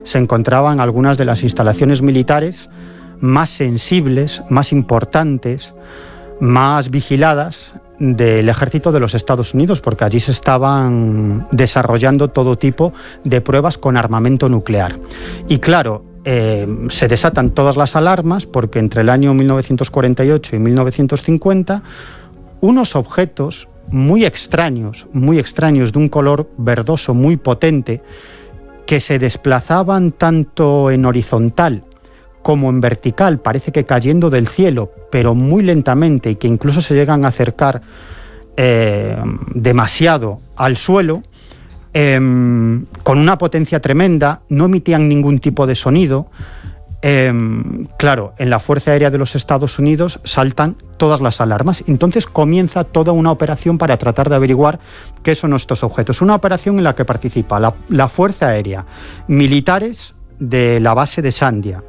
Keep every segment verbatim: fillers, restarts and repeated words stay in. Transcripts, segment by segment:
se encontraban algunas de las instalaciones militares más sensibles, más importantes, más vigiladas del ejército de los Estados Unidos, porque allí se estaban desarrollando todo tipo de pruebas con armamento nuclear. Y claro, eh, se desatan todas las alarmas porque entre el año mil novecientos cuarenta y ocho y mil novecientos cincuenta unos objetos muy extraños, muy extraños de un color verdoso muy potente, que se desplazaban tanto en horizontal como en vertical, parece que cayendo del cielo, pero muy lentamente, y que incluso se llegan a acercar eh, demasiado al suelo, eh, con una potencia tremenda, no emitían ningún tipo de sonido. Eh, claro, en la Fuerza Aérea de los Estados Unidos saltan todas las alarmas. Entonces comienza toda una operación para tratar de averiguar qué son estos objetos. Una operación en la que participa la, la Fuerza Aérea, militares de la base de Sandia,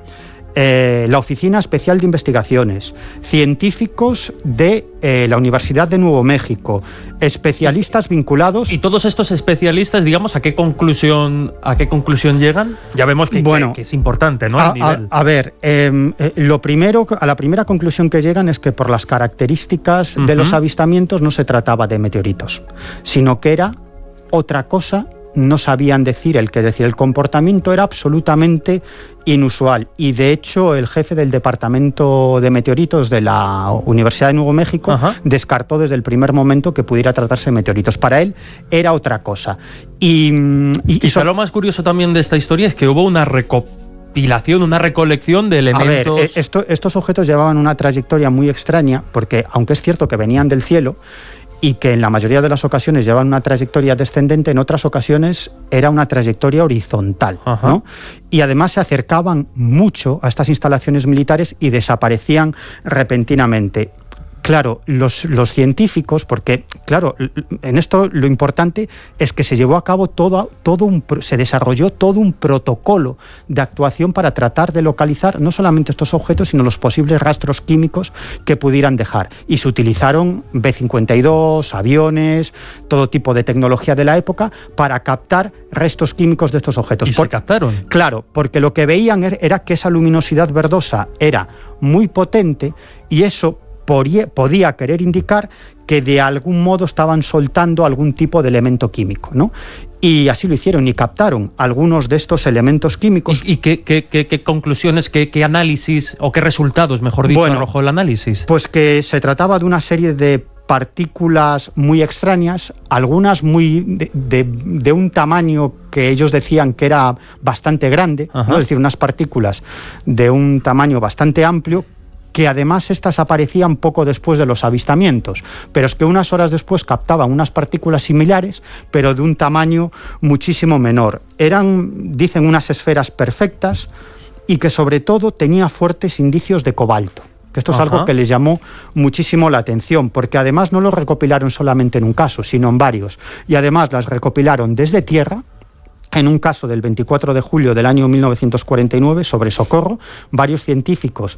Eh, la Oficina Especial de Investigaciones, científicos de eh, la Universidad de Nuevo México, especialistas vinculados... ¿Y todos estos especialistas, digamos, a qué conclusión, a qué conclusión llegan? Ya vemos que, bueno, que, que es importante, ¿no? A, el nivel. a, a ver, eh, eh, lo primero, a la primera conclusión que llegan es que por las características uh-huh. de los avistamientos no se trataba de meteoritos, sino que era otra cosa. No sabían decir el que decir, el comportamiento era absolutamente inusual, y de hecho el jefe del departamento de meteoritos de la Universidad de Nuevo México Ajá. descartó desde el primer momento que pudiera tratarse de meteoritos. Para él era otra cosa. Y, y, Quizá y so- lo más curioso también de esta historia es que hubo una recopilación, una recolección de elementos... A ver, esto, estos objetos llevaban una trayectoria muy extraña, porque aunque es cierto que venían del cielo y que en la mayoría de las ocasiones llevan una trayectoria descendente, en otras ocasiones era una trayectoria horizontal, ¿no? Y además se acercaban mucho a estas instalaciones militares y desaparecían repentinamente. Claro, los, los científicos, porque claro, en esto lo importante es que se llevó a cabo todo, todo un, se desarrolló todo un protocolo de actuación para tratar de localizar no solamente estos objetos, sino los posibles rastros químicos que pudieran dejar. Y se utilizaron B cincuenta y dos, aviones, todo tipo de tecnología de la época para captar restos químicos de estos objetos. ¿Y Por, se captaron? Claro, porque lo que veían era que esa luminosidad verdosa era muy potente y eso podía querer indicar que de algún modo estaban soltando algún tipo de elemento químico, ¿no? Y así lo hicieron y captaron algunos de estos elementos químicos. ¿Y, y qué, qué, qué, qué conclusiones, qué, qué análisis o qué resultados, mejor dicho, bueno, arrojó el análisis? Pues que se trataba de una serie de partículas muy extrañas, algunas muy de, de, de un tamaño que ellos decían que era bastante grande, ¿no? Es decir, unas partículas de un tamaño bastante amplio, que además estas aparecían poco después de los avistamientos, pero es que unas horas después captaban unas partículas similares, pero de un tamaño muchísimo menor. Eran, dicen, unas esferas perfectas y que sobre todo tenía fuertes indicios de cobalto. Que esto es Ajá. algo que les llamó muchísimo la atención, porque además no lo recopilaron solamente en un caso, sino en varios. Y además las recopilaron desde tierra. En un caso del veinticuatro de julio del año mil novecientos cuarenta y nueve, sobre Socorro, varios científicos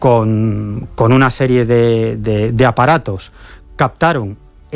con, con una serie de, de, de aparatos captaron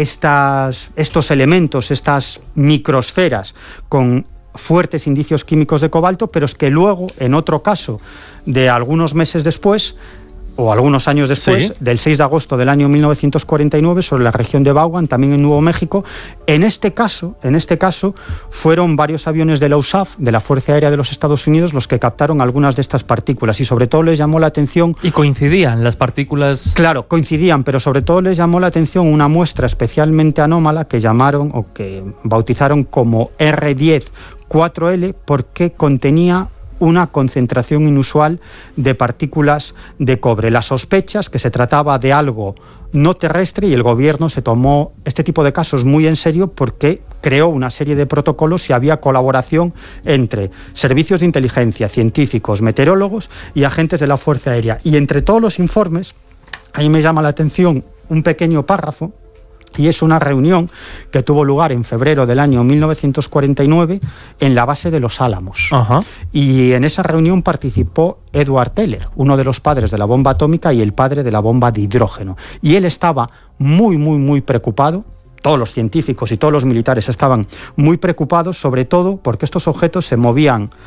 estas, estos elementos, estas microsferas con fuertes indicios químicos de cobalto, pero es que luego, en otro caso de algunos meses después, o algunos años después, ¿Sí? del seis de agosto del año mil novecientos cuarenta y nueve, sobre la región de Vaughan, también en Nuevo México. En este caso, en este caso, fueron varios aviones de la U S A F, de la Fuerza Aérea de los Estados Unidos, los que captaron algunas de estas partículas, y sobre todo les llamó la atención... ¿Y coincidían las partículas? Claro, coincidían, pero sobre todo les llamó la atención una muestra especialmente anómala que llamaron, o que bautizaron como R diez cuatro L, porque contenía una concentración inusual de partículas de cobre. Las sospechas que se trataba de algo no terrestre, y el gobierno se tomó este tipo de casos muy en serio porque creó una serie de protocolos y había colaboración entre servicios de inteligencia, científicos, meteorólogos y agentes de la Fuerza Aérea. Y entre todos los informes, ahí me llama la atención un pequeño párrafo, y es una reunión que tuvo lugar en febrero del año mil novecientos cuarenta y nueve en la base de Los Álamos. Ajá. Y en esa reunión participó Edward Teller, uno de los padres de la bomba atómica y el padre de la bomba de hidrógeno. Y él estaba muy, muy, muy preocupado. Todos los científicos y todos los militares estaban muy preocupados, sobre todo porque estos objetos se movían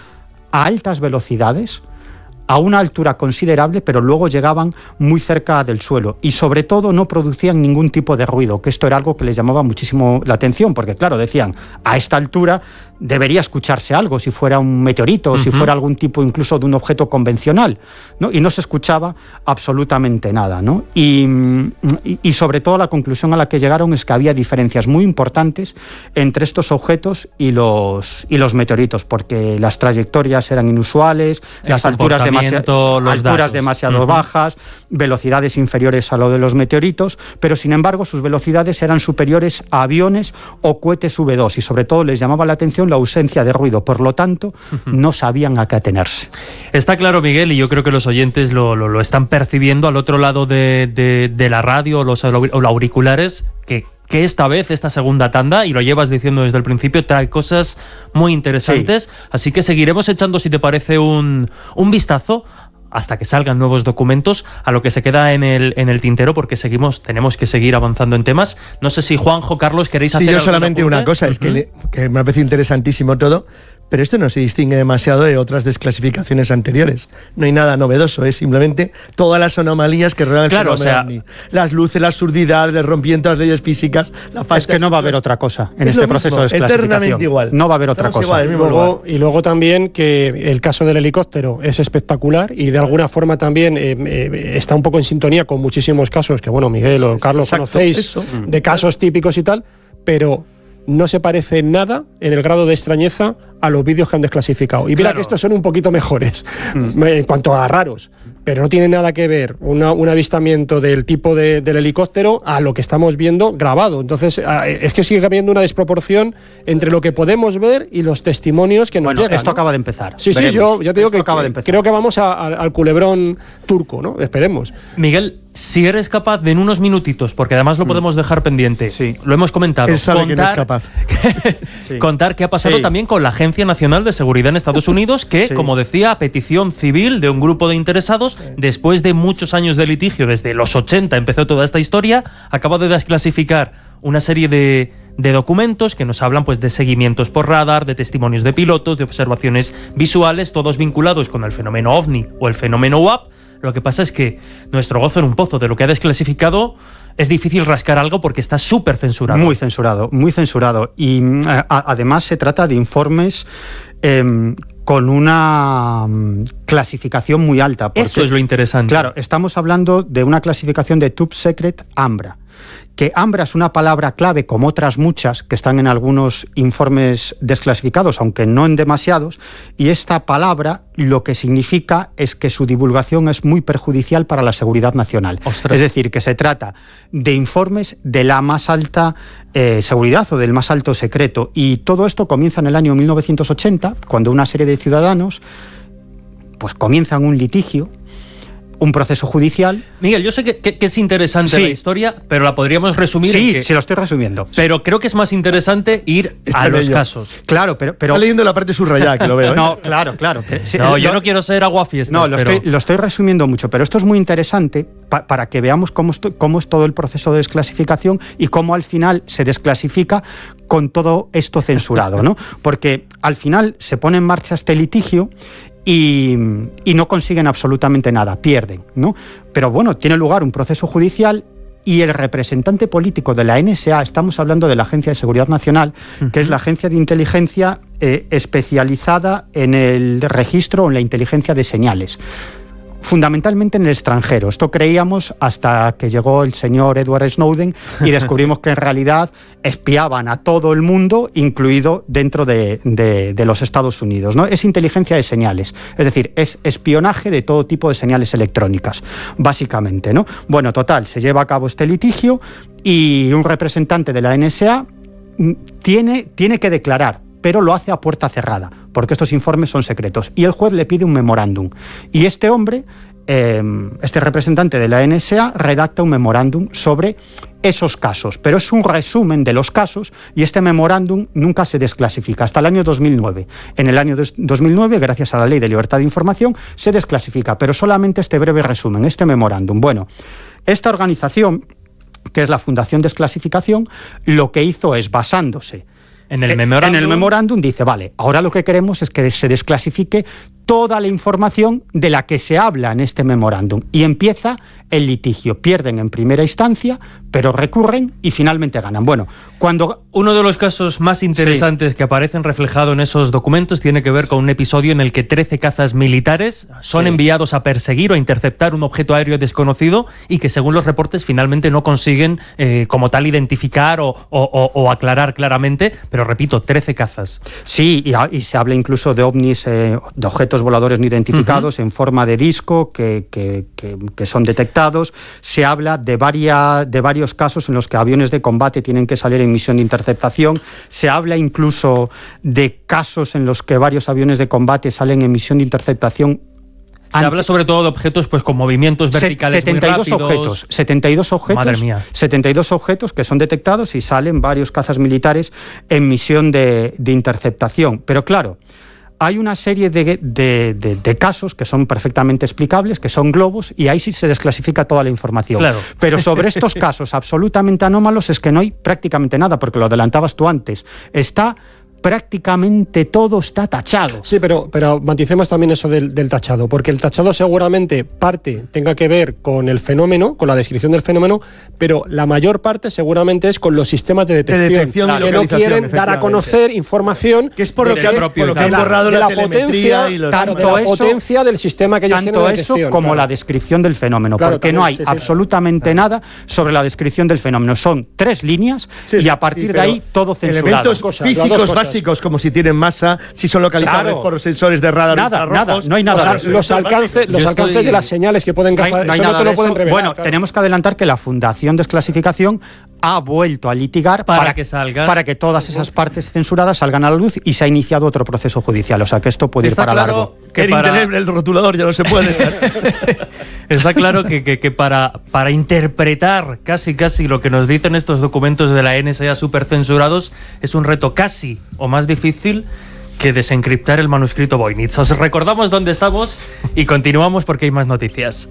a altas velocidades, a una altura considerable, pero luego llegaban muy cerca del suelo y sobre todo no producían ningún tipo de ruido, que esto era algo que les llamaba muchísimo la atención, porque claro, decían, a esta altura debería escucharse algo, si fuera un meteorito, uh-huh. o si fuera algún tipo incluso de un objeto convencional, ¿no? Y no se escuchaba absolutamente nada, ¿no? Y, y, y sobre todo la conclusión a la que llegaron es que había diferencias muy importantes entre estos objetos y los, y los meteoritos, porque las trayectorias eran inusuales, el las alturas, demasi- alturas demasiado uh-huh. bajas, velocidades inferiores a lo de los meteoritos, pero sin embargo sus velocidades eran superiores a aviones o cohetes ve dos, y sobre todo les llamaba la atención la ausencia de ruido, por lo tanto no sabían a qué atenerse. Está claro, Miguel, y yo creo que los oyentes lo, lo, lo están percibiendo al otro lado de, de, de la radio o los auriculares, que, que esta vez, esta segunda tanda, y lo llevas diciendo desde el principio, trae cosas muy interesantes, sí. Así que seguiremos echando, si te parece, un, un vistazo hasta que salgan nuevos documentos a lo que se queda en el, en el tintero, porque seguimos, tenemos que seguir avanzando en temas. No sé si Juanjo, Carlos, queréis hacer Sí, yo solamente una cosa, uh-huh. es que, le, que me parece interesantísimo todo, pero esto no se distingue demasiado de otras desclasificaciones anteriores. No hay nada novedoso, es simplemente todas las anomalías que rodean el claro, fenómeno o sea, ovni. Las luces, la absurdidad, el rompimiento de las leyes físicas, la falta Es que no va a haber otra cosa en este proceso de desclasificación. Eternamente igual. No va a haber otra Estamos cosa. Igual, y, luego, y luego también que el caso del helicóptero es espectacular y de alguna forma también eh, eh, está un poco en sintonía con muchísimos casos que, bueno, Miguel o Carlos Exacto, conocéis eso. de casos típicos y tal, pero no se parece en nada en el grado de extrañeza a los vídeos que han desclasificado. Y mira claro. que estos son un poquito mejores mm. en cuanto a raros, pero no tiene nada que ver una, un avistamiento del tipo de, del helicóptero a lo que estamos viendo grabado. Entonces, es que sigue habiendo una desproporción entre lo que podemos ver y los testimonios que nos bueno, llegan. Esto ¿no? acaba de empezar. Sí, Veremos. sí, yo, yo te digo esto que, acaba de que creo que vamos a, a, al culebrón turco, ¿no? Esperemos. Miguel, si eres capaz de en unos minutitos, porque además lo podemos dejar pendiente, sí. lo hemos comentado, Él sabe contar, que no es capaz. sí. contar qué ha pasado sí. también con la Agencia Nacional de Seguridad en Estados Unidos, que, sí. como decía, a petición civil de un grupo de interesados, sí. después de muchos años de litigio, desde los ochenta empezó toda esta historia, acaba de desclasificar una serie de, de documentos que nos hablan pues de seguimientos por radar, de testimonios de pilotos, de observaciones visuales, todos vinculados con el fenómeno OVNI o el fenómeno U A P. Lo que pasa es que nuestro gozo en un pozo de lo que ha desclasificado es difícil rascar algo porque está súper censurado. Muy censurado, muy censurado. Y a, además se trata de informes eh, con una um, clasificación muy alta. Porque, eso es lo interesante. Claro, estamos hablando de una clasificación de Top Secret AMBRA. Que AMBRA es una palabra clave, como otras muchas que están en algunos informes desclasificados, aunque no en demasiados, y esta palabra lo que significa es que su divulgación es muy perjudicial para la seguridad nacional. Ostras. Es decir, que se trata de informes de la más alta eh, seguridad o del más alto secreto, y todo esto comienza en el año mil novecientos ochenta, cuando una serie de ciudadanos pues comienzan un litigio, un proceso judicial. Miguel, yo sé que, que, que es interesante sí. la historia, pero la podríamos resumir. Sí, en que, sí, lo estoy resumiendo. Pero creo que es más interesante ir Está a los ello. casos. Claro, pero, pero... Está leyendo la parte subrayada, que lo veo. ¿eh? No, claro, claro. Sí, no, yo lo, no quiero ser aguafiestas. No, lo, pero... estoy, lo estoy resumiendo mucho, pero esto es muy interesante pa, para que veamos cómo, esto, cómo es todo el proceso de desclasificación y cómo al final se desclasifica con todo esto censurado, ¿no? Porque al final se pone en marcha este litigio Y, y no consiguen absolutamente nada, pierden, ¿no? Pero bueno, tiene lugar un proceso judicial y el representante político de la N S A, estamos hablando de la Agencia de Seguridad Nacional, uh-huh. que es la agencia de inteligencia eh, especializada en el registro o en la inteligencia de señales, fundamentalmente en el extranjero. Esto creíamos hasta que llegó el señor Edward Snowden y descubrimos que en realidad espiaban a todo el mundo, incluido dentro de, de, de los Estados Unidos, ¿no? Es inteligencia de señales, es decir, es espionaje de todo tipo de señales electrónicas, básicamente, ¿no? Bueno, total, se lleva a cabo este litigio y un representante de la N S A tiene, tiene que declarar, pero lo hace a puerta cerrada, porque estos informes son secretos. Y el juez le pide un memorándum. Y este hombre, eh, este representante de la N S A, redacta un memorándum sobre esos casos. Pero es un resumen de los casos y este memorándum nunca se desclasifica hasta el año dos mil nueve. En el año dos mil nueve, gracias a la Ley de Libertad de Información, se desclasifica, pero solamente este breve resumen, este memorándum. Bueno, esta organización, que es la Fundación Desclasificación, lo que hizo es, basándose En el memorándum. En el memorándum dice, vale, ahora lo que queremos es que se desclasifique toda la información de la que se habla en este memorándum. Y empieza el litigio. Pierden en primera instancia, pero recurren y finalmente ganan. Bueno, cuando... Uno de los casos más interesantes sí. que aparecen reflejado en esos documentos tiene que ver con un episodio en el que trece cazas militares son sí. enviados a perseguir o a interceptar un objeto aéreo desconocido y que, según los reportes, finalmente no consiguen eh, como tal identificar o, o, o, o aclarar claramente. Pero repito, trece cazas. Sí, y, y se habla incluso de ovnis, eh, de objetos voladores no identificados uh-huh. en forma de disco que, que, que, que son detectados. Se habla de, varia, de varios casos en los que aviones de combate tienen que salir en misión de interceptación. Se habla incluso de casos en los que varios aviones de combate salen en misión de interceptación. Se Ante... habla sobre todo de objetos pues con movimientos verticales setenta y dos muy rápidos. Objetos, setenta y dos objetos, Madre mía. setenta y dos objetos que son detectados y salen varios cazas militares en misión de, de interceptación. Pero claro, hay una serie de, de, de, de casos que son perfectamente explicables, que son globos, y ahí sí se desclasifica toda la información. Claro. Pero sobre estos casos absolutamente anómalos es que no hay prácticamente nada, porque lo adelantabas tú antes. Está... prácticamente todo está tachado. Sí, pero, pero maticemos también eso del, del tachado, porque el tachado seguramente parte tenga que ver con el fenómeno, con la descripción del fenómeno, pero la mayor parte seguramente es con los sistemas de detección, de detección claro, que no quieren dar a conocer información que es por lo de, que, de, propio, de, que han la, borrado de la, la potencia, y los tanto tanto de la eso, potencia del sistema que ellos tienen de detección. Tanto eso como claro. la descripción del fenómeno, claro, porque también, no hay sí, sí, absolutamente sí. nada sobre la descripción del fenómeno. Son tres líneas sí, sí, y a partir sí, de ahí todo censurado. Elementos cosas, físicos básicos, como si tienen masa, si son localizables claro. por sensores de radar Nada, infrarrojos. nada, no hay nada. O sea, los alcances, los alcances estoy... de las señales que pueden no hay, captar, no hay eso nada no te lo de pueden eso. revelar. Bueno, claro. tenemos que adelantar que la Fundación Desclasificación ha vuelto a litigar para, para que salga para que todas esas partes censuradas salgan a la luz y se ha iniciado otro proceso judicial. O sea que esto puede Está ir para claro largo. Que Era para... indeleble el rotulador, ya no se puede. Está claro que, que, que para, para interpretar casi casi lo que nos dicen estos documentos de la N S A super censurados es un reto casi o más difícil que desencriptar el manuscrito Voynich. Os recordamos dónde estamos y continuamos porque hay más noticias.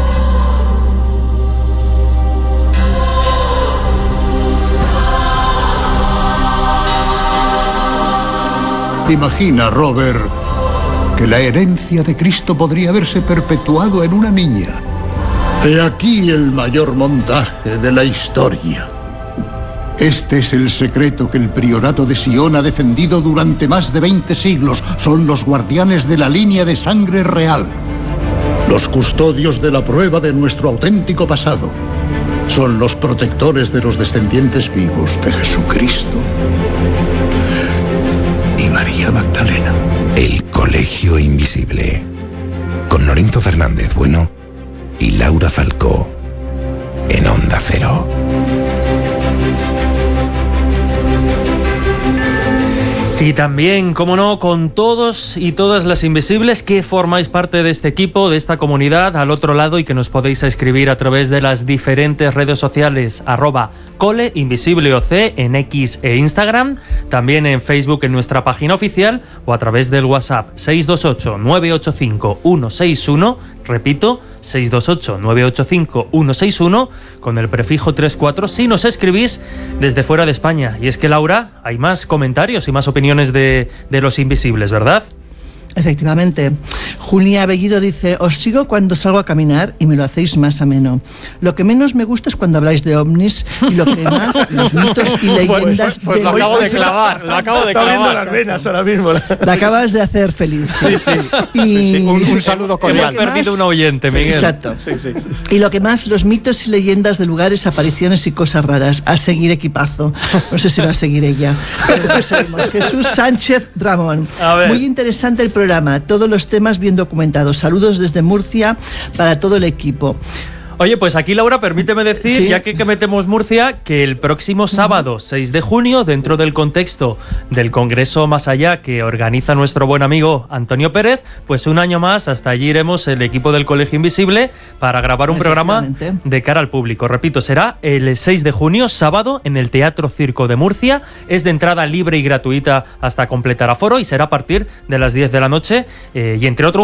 Imagina, Robert, que la herencia de Cristo podría haberse perpetuado en una niña. He aquí el mayor montaje de la historia. Este es el secreto que el priorato de Sion ha defendido durante más de veinte siglos. Son los guardianes de la línea de sangre real. Los custodios de la prueba de nuestro auténtico pasado. Son los protectores de los descendientes vivos de Jesucristo y María Magdalena. El Colegio Invisible. Con Lorenzo Fernández Bueno y Laura Falcó. En Onda Cero. Y también, como no, con todos y todas las invisibles que formáis parte de este equipo, de esta comunidad, al otro lado, y que nos podéis escribir a través de las diferentes redes sociales, arroba cole invisible o c en X e Instagram, también en Facebook en nuestra página oficial o a través del WhatsApp seis dos ocho, nueve ocho cinco, uno seis uno, repito, seis dos ocho, nueve ocho cinco, uno seis uno, con el prefijo treinta y cuatro si nos escribís desde fuera de España. Y es que, Laura, hay más comentarios y más opiniones de, de los invisibles, ¿verdad? Efectivamente. Julia Bellido dice: os sigo cuando salgo a caminar y me lo hacéis más ameno. Lo que menos me gusta es cuando habláis de ovnis y lo que más, los mitos y leyendas. Pues, pues de lo acabo de clavar, lo acabo de Está clavar. viendo las venas ahora mismo. La acabas de hacer feliz. Sí, sí. Y Sí, sí. Un, un saludo cordial. Hemos perdido un oyente, Miguel. Exacto. Sí, sí. Y lo que más, los mitos y leyendas de lugares, apariciones y cosas raras. A seguir, equipazo. No sé si va a seguir ella. Pero no seguimos. Jesús Sánchez Ramón. A ver. Muy interesante el programa. Todos los temas bien documentados. Saludos desde Murcia para todo el equipo. Oye, pues aquí, Laura, permíteme decir, ¿Sí? ya que, que metemos Murcia, que el próximo sábado, seis de junio, dentro del contexto del Congreso Más Allá que organiza nuestro buen amigo Antonio Pérez, pues un año más, hasta allí iremos el equipo del Colegio Invisible para grabar un programa de cara al público. Repito, será el seis de junio, sábado, en el Teatro Circo de Murcia. Es de entrada libre y gratuita hasta completar aforo y será a partir de las diez de la noche. Eh, y entre otro...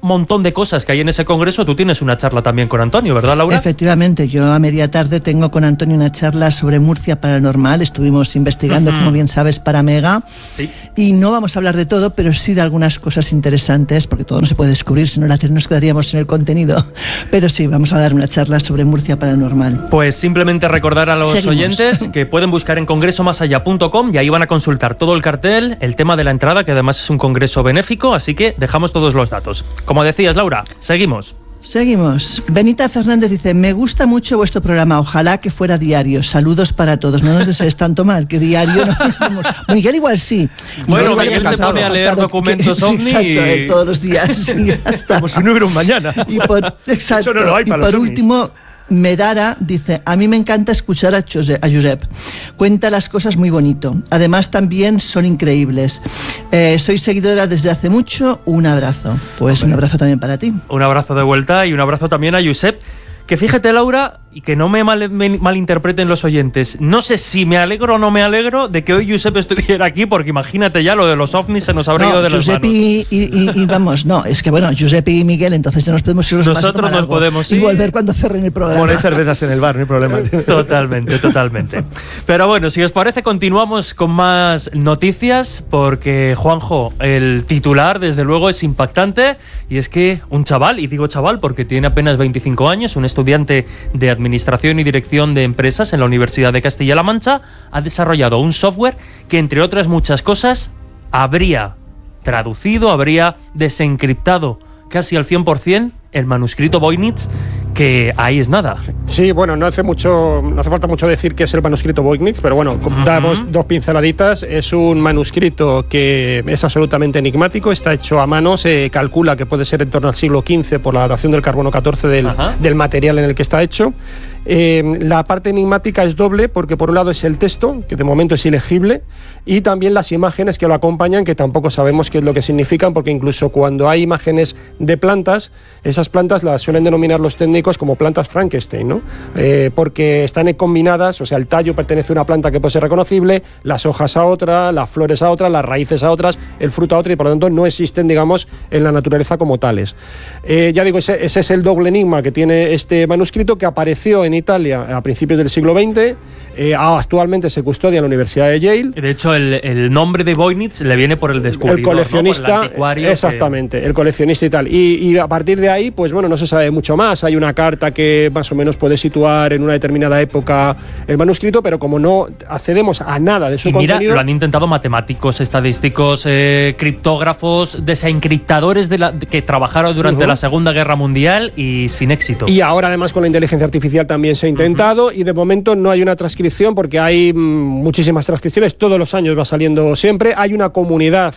montón de cosas que hay en ese congreso, tú tienes una charla también con Antonio, ¿verdad, Laura? Efectivamente, yo a media tarde tengo con Antonio una charla sobre Murcia Paranormal. Estuvimos investigando, uh-huh. como bien sabes, para Mega. Sí. Y no vamos a hablar de todo, pero sí de algunas cosas interesantes, porque todo no se puede descubrir, si no nos quedaríamos en el contenido. Pero sí, vamos a dar una charla sobre Murcia Paranormal. Pues simplemente recordar a los Seguimos. oyentes que pueden buscar en congreso más allá punto com y ahí van a consultar todo el cartel, el tema de la entrada, que además es un congreso benéfico, así que dejamos todos los datos. Como decías, Laura, seguimos. Seguimos. Benita Fernández dice: me gusta mucho vuestro programa, ojalá que fuera diario. Saludos para todos. No nos desees tanto mal, que diario no tenemos. Miguel igual sí. Bueno, Miguel, Miguel se pone a leer documentos que, ovni sí, exacto, y... eh, todos los días. Sí, ya está. Como si no hubiera un mañana. Y por, exacto. Eso no lo hay para y por los último, Medara dice: a mí me encanta escuchar a Josep, a Josep. Cuenta las cosas muy bonito. Además también son increíbles. Eh, soy seguidora desde hace mucho. Un abrazo. Pues Hombre. un abrazo también para ti. Un abrazo de vuelta y un abrazo también a Josep. Que fíjate, Laura, y que no me, mal, me malinterpreten los oyentes, no sé si me alegro o no me alegro de que hoy Josep estuviera aquí, porque imagínate ya, lo de los ovnis se nos habría no, ido de las Josep manos. Y, y, y vamos, no, es que bueno, Josep y Miguel, entonces ya nos podemos ir los Nosotros nos podemos y ir. volver cuando cerren el programa. Bueno, hay cervezas en el bar, no hay problema. Totalmente, totalmente. Pero bueno, si os parece, continuamos con más noticias, porque Juanjo, el titular, desde luego, es impactante, y es que un chaval, y digo chaval porque tiene apenas veinticinco años, un estudiante de Administración y Dirección de Empresas en la Universidad de Castilla-La Mancha, ha desarrollado un software que, entre otras muchas cosas, habría traducido, habría desencriptado casi al cien por ciento el manuscrito Voynich, que ahí es nada. Sí, bueno, no hace mucho, no hace falta mucho decir que es el manuscrito Voynich, pero bueno, uh-huh. damos dos pinceladitas. Es un manuscrito que es absolutamente enigmático, está hecho a mano, se calcula que puede ser en torno al siglo quince por la datación del carbono catorce del, uh-huh. del material en el que está hecho. Eh, la parte enigmática es doble, porque por un lado es el texto, que de momento es ilegible, y también las imágenes que lo acompañan, que tampoco sabemos qué es lo que significan, porque incluso cuando hay imágenes de plantas, esas plantas las suelen denominar los técnicos como plantas Frankenstein, ¿no? Eh, porque están combinadas, o sea, el tallo pertenece a una planta que puede ser reconocible, las hojas a otra, las flores a otra, las raíces a otras, el fruto a otra, y por lo tanto no existen, digamos, en la naturaleza como tales. Eh, ya digo, ese, ese es el doble enigma que tiene este manuscrito, que apareció en Italia a principios del siglo veinte, eh, actualmente se custodia en la Universidad de Yale. De hecho, el, el nombre de Voynich le viene por el descubridor, el coleccionista, ¿no? Por el anticuario, exactamente, que... el coleccionista y tal. Y, y a partir de ahí, pues bueno, no se sabe mucho más. Hay una carta que más o menos puede situar en una determinada época el manuscrito, pero como no accedemos a nada de su y mira, contenido... lo han intentado matemáticos, estadísticos, eh, criptógrafos, desencriptadores de la, que trabajaron durante uh-huh. la Segunda Guerra Mundial, y sin éxito. Y ahora además con la inteligencia artificial también se ha intentado, uh-huh. y de momento no hay una transcripción, porque hay mm, muchísimas transcripciones, todos los años va saliendo siempre. Hay una comunidad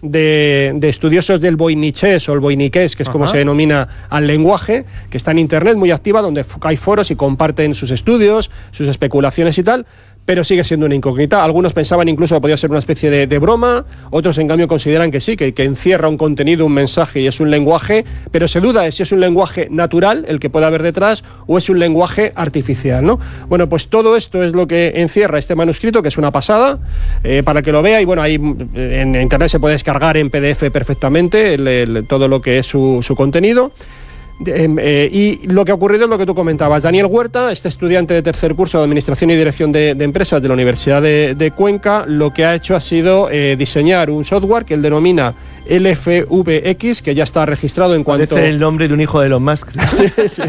De, de estudiosos del voynichés o el voyniqués, que es como Ajá. se denomina al lenguaje, que está en internet muy activa, donde hay foros y comparten sus estudios, sus especulaciones y tal, pero sigue siendo una incógnita. Algunos pensaban incluso que podía ser una especie de, de broma, otros en cambio consideran que sí, que, que encierra un contenido, un mensaje y es un lenguaje, pero se duda de si es un lenguaje natural el que pueda haber detrás o es un lenguaje artificial, ¿no? Bueno, pues todo esto es lo que encierra este manuscrito, que es una pasada, eh, para que lo vea, y bueno, ahí en internet se puede descargar en P D F perfectamente el, el, todo lo que es su, su contenido. Eh, eh, y lo que ha ocurrido es lo que tú comentabas. Daniel Huerta, este estudiante de tercer curso de Administración y Dirección de, de Empresas de la Universidad de, de Cuenca, lo que ha hecho ha sido eh, diseñar un software que él denomina L F V X, que ya está registrado en cuanto... Parece el nombre de un hijo de Elon Musk. sí, sí.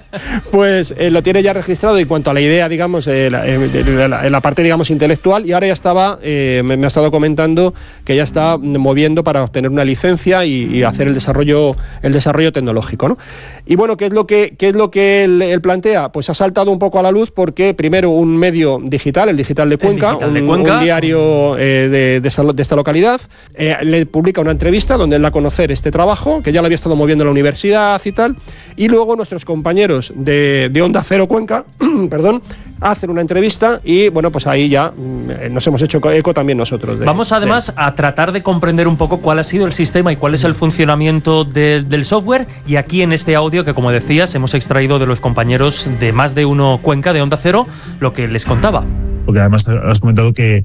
Pues eh, lo tiene ya registrado en cuanto a la idea, digamos, eh, la, eh, de la, la parte, digamos, intelectual, y ahora ya estaba, eh, me, me ha estado comentando que ya está moviendo para obtener una licencia y, y hacer el desarrollo, el desarrollo tecnológico, ¿no? Y bueno, ¿qué es lo que, qué es lo que él, él plantea? Pues ha saltado un poco a la luz porque, primero, un medio digital, el Digital de Cuenca, digital de un, Cuenca. un diario eh, de, de, esa, de esta localidad, eh, le publica una entrevista donde él da a conocer este trabajo, que ya lo había estado moviendo en la universidad y tal, y luego nuestros compañeros de, de Onda Cero Cuenca, perdón, hacen una entrevista y, bueno, pues ahí ya eh, nos hemos hecho eco también nosotros. De, Vamos además de... a tratar de comprender un poco cuál ha sido el sistema y cuál es el funcionamiento de, del software, y aquí en este audio que, como decías, hemos extraído de los compañeros de Más de Uno Cuenca, de Onda Cero, lo que les contaba. Porque además has comentado que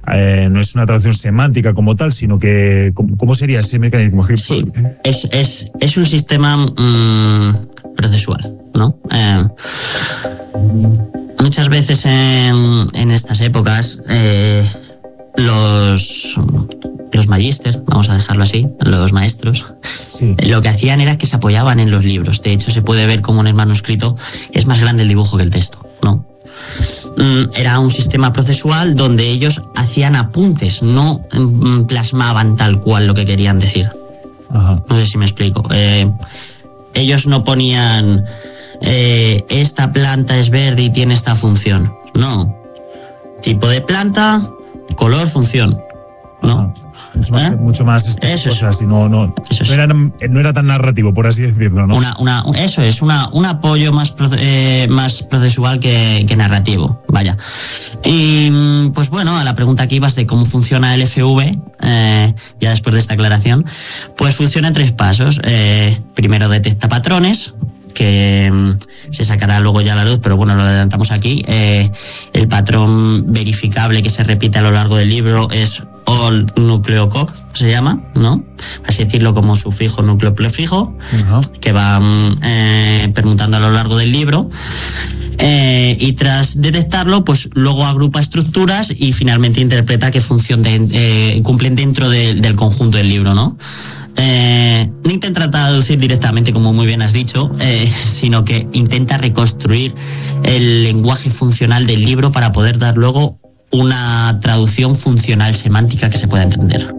eh, no es una traducción semántica como tal, sino que ¿cómo, cómo sería ese mecanismo? Sí, es, es, es un sistema mmm, procesual, ¿no? Eh, muchas veces en, en estas épocas eh, los... los magíster, vamos a dejarlo así, los maestros, sí. Lo que hacían era que se apoyaban en los libros. De hecho, se puede ver como en el manuscrito es más grande el dibujo que el texto, ¿no? Era un sistema procesual donde ellos hacían apuntes, no plasmaban tal cual lo que querían decir. Ajá. No sé si me explico. Eh, ellos no ponían eh, esta planta es verde y tiene esta función. No. Tipo de planta, color, función. ¿No? Mucho más, ¿Eh? mucho más eso cosas, y no, no, no, era, no era tan narrativo, por así decirlo, ¿no? Una, una, eso es, una, un apoyo más, eh, más procesual que, que narrativo, vaya. Y pues bueno, a la pregunta que ibas de cómo funciona el F V, eh, ya después de esta aclaración, pues funciona en tres pasos. Eh, primero detecta patrones, que se sacará luego ya a la luz, pero bueno, lo adelantamos aquí. Eh, el patrón verificable que se repite a lo largo del libro es all nucleococ, se llama, ¿no? Así decirlo, como sufijo, núcleo, prefijo, uh-huh. que va eh, permutando a lo largo del libro. Eh, y tras detectarlo, pues luego agrupa estructuras y finalmente interpreta qué función de, eh, cumplen dentro de, del conjunto del libro, ¿no? Eh, no intenta traducir directamente, como muy bien has dicho, eh, sino que intenta reconstruir el lenguaje funcional del libro para poder dar luego una traducción funcional semántica que se pueda entender.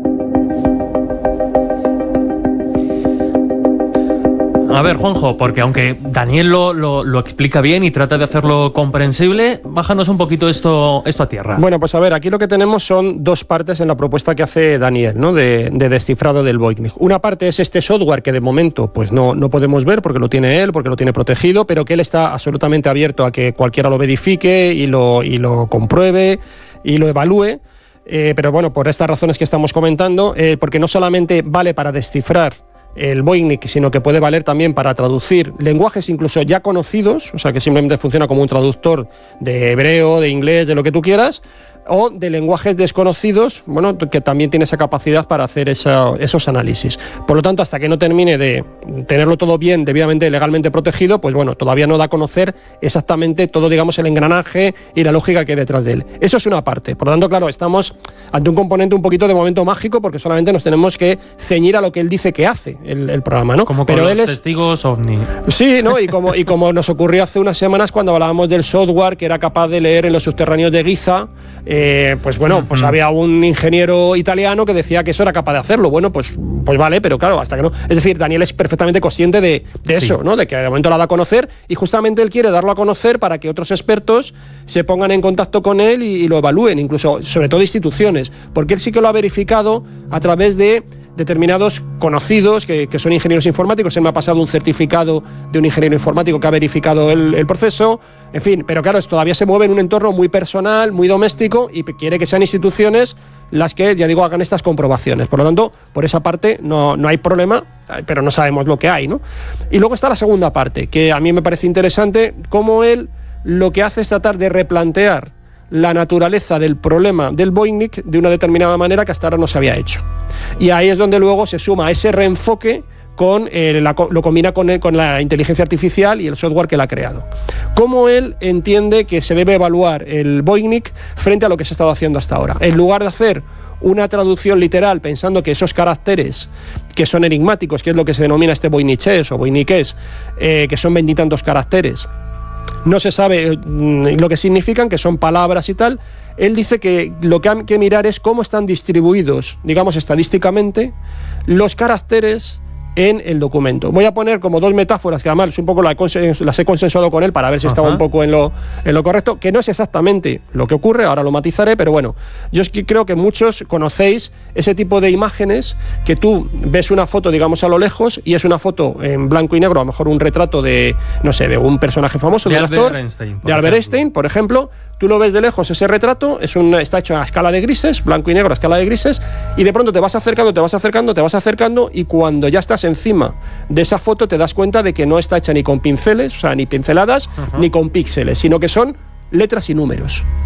A ver, Juanjo, porque aunque Daniel lo, lo, lo explica bien y trata de hacerlo comprensible, bájanos un poquito esto, esto a tierra. Bueno, pues a ver, aquí lo que tenemos son dos partes en la propuesta que hace Daniel, ¿no? De, de descifrado del Voynich. Una parte es este software que de momento pues no, no podemos ver porque lo tiene él, porque lo tiene protegido, pero que él está absolutamente abierto a que cualquiera lo verifique y lo, y lo compruebe y lo evalúe. Eh, pero bueno, por estas razones que estamos comentando, eh, porque no solamente vale para descifrar el Voynich, sino que puede valer también para traducir lenguajes incluso ya conocidos, o sea que simplemente funciona como un traductor de hebreo, de inglés, de lo que tú quieras, o de lenguajes desconocidos, bueno, que también tiene esa capacidad para hacer esa, esos análisis. Por lo tanto, hasta que no termine de tenerlo todo bien, debidamente, legalmente protegido, pues bueno, todavía no da a conocer exactamente todo, digamos, el engranaje y la lógica que hay detrás de él. Eso es una parte. Por lo tanto, claro, estamos ante un componente un poquito de momento mágico, porque solamente nos tenemos que ceñir a lo que él dice que hace el, el programa, ¿no? Como con Pero los él es... testigos ovni. Sí, ¿no? Y como, y como nos ocurrió hace unas semanas cuando hablábamos del software que era capaz de leer en los subterráneos de Giza, Eh, pues bueno, pues uh-huh. había un ingeniero italiano que decía que eso era capaz de hacerlo. Bueno, pues, pues vale, pero claro, hasta que no. Es decir, Daniel es perfectamente consciente de, de sí. eso, ¿no? De que de momento la da a conocer y justamente él quiere darlo a conocer para que otros expertos se pongan en contacto con él y, y lo evalúen, incluso, sobre todo instituciones, porque él sí que lo ha verificado a través de determinados conocidos que, que son ingenieros informáticos. Él me ha pasado un certificado de un ingeniero informático que ha verificado el, el proceso, en fin, pero claro, todavía se mueve en un entorno muy personal, muy doméstico y quiere que sean instituciones las que, ya digo, hagan estas comprobaciones. Por lo tanto, por esa parte no, no hay problema, pero no sabemos lo que hay, ¿no? Y luego está la segunda parte, que a mí me parece interesante, cómo él lo que hace es tratar de replantear la naturaleza del problema del Voynich de una determinada manera que hasta ahora no se había hecho. Y ahí es donde luego se suma ese reenfoque con eh, la, lo combina con, el, con la inteligencia artificial y el software que él ha creado. ¿Cómo él entiende que se debe evaluar el Voynich frente a lo que se ha estado haciendo hasta ahora? En lugar de hacer una traducción literal pensando que esos caracteres que son enigmáticos, que es lo que se denomina este voynichés o voyniqués, eh, que son veintitantos caracteres, no se sabe lo que significan, que son palabras y tal. Él dice que lo que hay que mirar es cómo están distribuidos, digamos estadísticamente, los caracteres en el documento. Voy a poner como dos metáforas que además un poco las he consensuado con él para ver si estaba un poco en lo, en lo correcto, que no es exactamente lo que ocurre, ahora lo matizaré, pero bueno, yo es que creo que muchos conocéis ese tipo de imágenes que tú ves una foto, digamos, a lo lejos y es una foto en blanco y negro, a lo mejor un retrato de, no sé, de un personaje famoso, de un actor, Einstein, de Albert Einstein, por ejemplo. Tú lo ves de lejos, ese retrato es un, está hecho a escala de grises, blanco y negro a escala de grises, y de pronto te vas acercando, te vas acercando, te vas acercando, y cuando ya estás encima de esa foto te das cuenta de que no está hecha ni con pinceles, o sea, ni pinceladas, uh-huh. ni con píxeles, sino que son letras y números.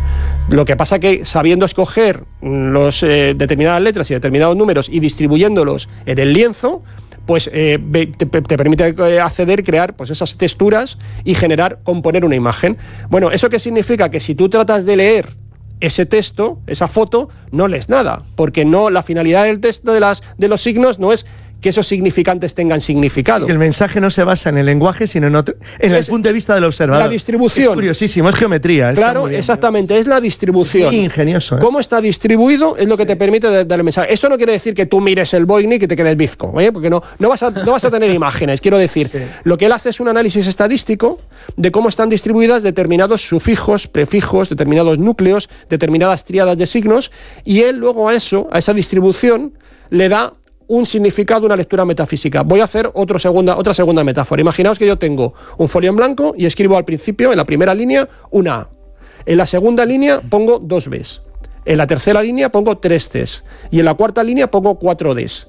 Lo que pasa que sabiendo escoger los eh, determinadas letras y determinados números y distribuyéndolos en el lienzo, pues eh, te, te permite acceder, crear pues esas texturas y generar, componer una imagen. Bueno, ¿eso qué significa? Que si tú tratas de leer ese texto, esa foto, no lees nada, porque no, la finalidad del texto de, las, de los signos no es que esos significantes tengan significado. Sí, el mensaje no se basa en el lenguaje, sino en, otro, en el punto de vista del observador. La distribución. Es curiosísimo, es geometría. Claro, bien, exactamente, es la distribución. Muy ingenioso. ¿eh? Cómo está distribuido es lo que sí. te permite dar el mensaje. Esto no quiere decir que tú mires el Voynich y te quedes bizco, ¿eh? Porque no, no, vas a, no vas a tener imágenes. Quiero decir, sí. lo que él hace es un análisis estadístico de cómo están distribuidas determinados sufijos, prefijos, determinados núcleos, determinadas tríadas de signos, y él luego a eso, a esa distribución, le da un significado, una lectura metafísica. Voy a hacer otro segunda, otra segunda metáfora. Imaginaos que yo tengo un folio en blanco y escribo al principio, en la primera línea, una A. En la segunda línea pongo dos Bs. En la tercera línea pongo tres Cs. Y en la cuarta línea pongo cuatro Ds.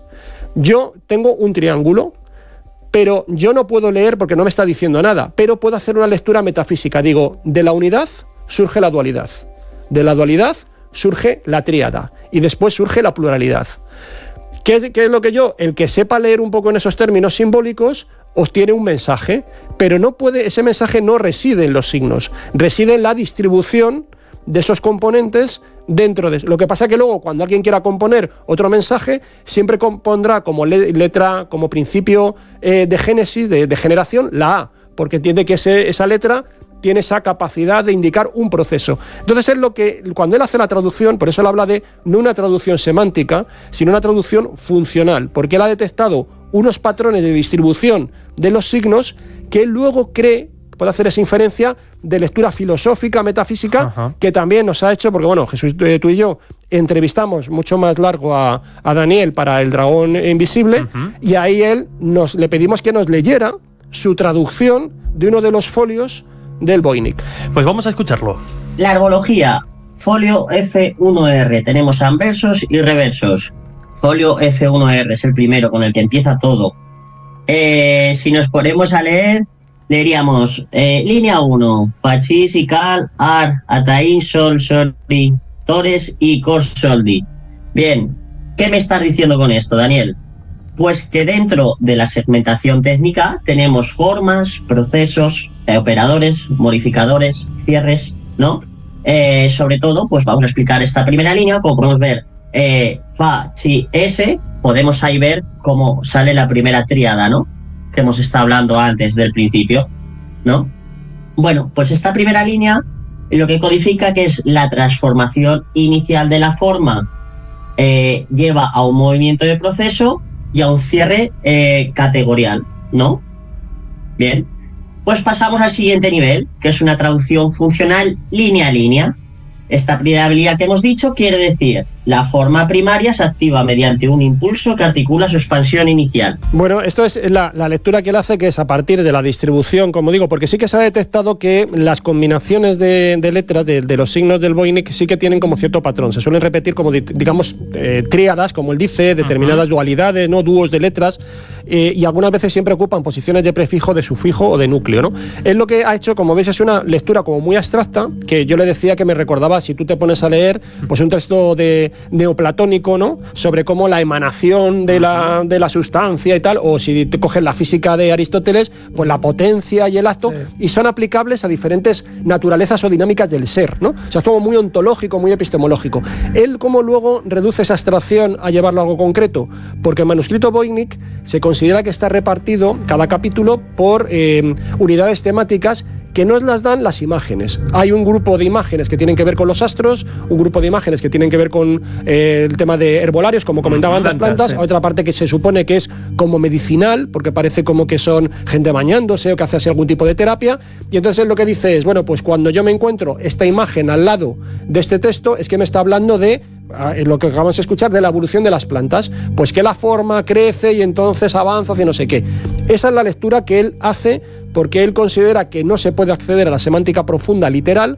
Yo tengo un triángulo, pero yo no puedo leer porque no me está diciendo nada, pero puedo hacer una lectura metafísica. Digo, de la unidad surge la dualidad. De la dualidad surge la tríada. Y después surge la pluralidad. ¿Qué es, ¿Qué es lo que yo? El que sepa leer un poco en esos términos simbólicos obtiene un mensaje, pero no puede, ese mensaje no reside en los signos, reside en la distribución de esos componentes dentro de... Lo que pasa es que luego cuando alguien quiera componer otro mensaje, siempre compondrá como le, letra, como principio eh, de génesis, de, de generación, la A, porque entiende que ese, esa letra tiene esa capacidad de indicar un proceso. Entonces es lo que, cuando él hace la traducción, por eso él habla de no una traducción semántica, sino una traducción funcional, porque él ha detectado unos patrones de distribución de los signos que él luego cree, puede hacer esa inferencia de lectura filosófica, metafísica, Ajá. que también nos ha hecho, porque bueno, Jesús, tú y yo entrevistamos mucho más largo a, a Daniel para El dragón invisible, uh-huh. y ahí él nos, le pedimos que nos leyera su traducción de uno de los folios del Voynich. Pues vamos a escucharlo. La herbología, folio F uno R. Tenemos anversos y reversos. Folio F uno R es el primero con el que empieza todo. Eh, si nos ponemos a leer, leeríamos eh, línea uno, Fachis y Cal, Ar, Ataín, Sol, Sori, Tores y Corsoldi. Bien, ¿qué me estás diciendo con esto, Daniel? Pues que dentro de la segmentación técnica tenemos formas, procesos, eh, operadores, modificadores, cierres, ¿no? Eh, sobre todo, pues vamos a explicar esta primera línea. Como podemos ver, eh, Fa, Chi, S, podemos ahí ver cómo sale la primera tríada, ¿no? Que hemos estado hablando antes del principio, ¿no? Bueno, pues esta primera línea lo que codifica que es la transformación inicial de la forma, eh, lleva a un movimiento de proceso y a un cierre eh, categorial, ¿no? Bien, pues pasamos al siguiente nivel, que es una traducción funcional línea a línea. Esta primera habilidad que hemos dicho quiere decir la forma primaria se activa mediante un impulso que articula su expansión inicial. Bueno, esto es la, la lectura que él hace, que es a partir de la distribución, como digo, porque sí que se ha detectado que las combinaciones de, de letras de, de los signos del Voynich sí que tienen como cierto patrón. Se suelen repetir como, digamos, eh, tríadas, como él dice, determinadas uh-huh. dualidades, ¿no? Dúos de letras, eh, y algunas veces siempre ocupan posiciones de prefijo, de sufijo o de núcleo, ¿no? Él lo que ha hecho, como veis, es una lectura como muy abstracta, que yo le decía que me recordaba, si tú te pones a leer, pues un texto de neoplatónico, ¿no? Sobre cómo la emanación de la, de la sustancia y tal, o si te coges la física de Aristóteles, pues la potencia y el acto, sí. y son aplicables a diferentes naturalezas o dinámicas del ser, ¿no? O sea, es como muy ontológico, muy epistemológico. Él, como luego reduce esa abstracción a llevarlo a algo concreto, porque el manuscrito Voynich se considera que está repartido, cada capítulo, por eh, unidades temáticas que nos las dan las imágenes. Hay un grupo de imágenes que tienen que ver con los astros, un grupo de imágenes que tienen que ver con eh, el tema de herbolarios, como comentaba antes, plantas, sí. otra parte que se supone que es como medicinal, porque parece como que son gente bañándose o que hace así algún tipo de terapia, y entonces lo que dice es, bueno, pues cuando yo me encuentro esta imagen al lado de este texto, es que me está hablando de lo que acabamos de escuchar, de la evolución de las plantas, pues que la forma crece y entonces avanza hacia no sé qué. Esa es la lectura que él hace, porque él considera que no se puede acceder a la semántica profunda literal,